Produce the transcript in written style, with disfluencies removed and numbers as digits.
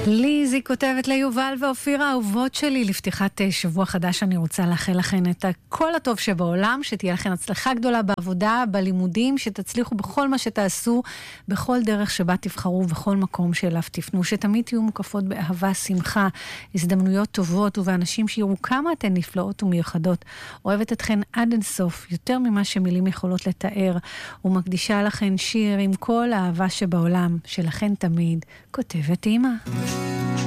ליזי כותבת ליובל ואופירה, האהובות שלי, לפתיחת שבוע חדש אני רוצה לאחל לכן את כל הטוב שבעולם, שתהיה לכן הצלחה גדולה בעבודה, בלימודים, שתצליחו בכל מה שתעשו, בכל דרך שבה תבחרו, בכל מקום שאליו תפנו, שתמיד תהיו מוקפות באהבה, שמחה, הזדמנויות טובות, ובאנשים שיראו כמה אתן נפלאות ומיוחדות. אוהבת אתכן עד אינסוף, יותר ממה שמילים יכולות לתאר, ומקדישה לכן שיר עם כל האהבה שבעולם, שלכן תמיד, כותבת אמא.